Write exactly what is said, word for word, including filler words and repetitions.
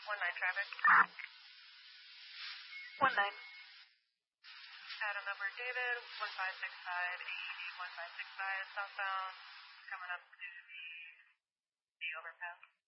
One nine traffic. One nine. Adam number David, one five six five, A E D one five six five, southbound, coming up to the, the overpass.